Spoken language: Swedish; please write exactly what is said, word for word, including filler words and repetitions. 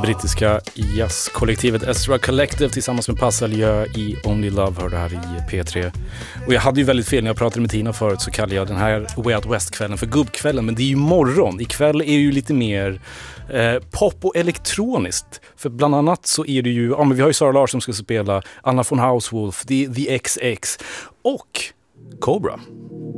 brittiska jazzkollektivet Ezra Collective tillsammans med Passaljö i Only Love hör det här i P tre. Och jag hade ju väldigt fel när jag pratade med Tina förut, så kallade jag den här Way Out West-kvällen för gubbkvällen, men det är ju morgon. Ikväll är ju lite mer eh, pop och elektroniskt. För bland annat så är det ju, ja men vi har ju Sara Larsson som ska spela, Anna von Hauswolf, The, The X X och Cobra.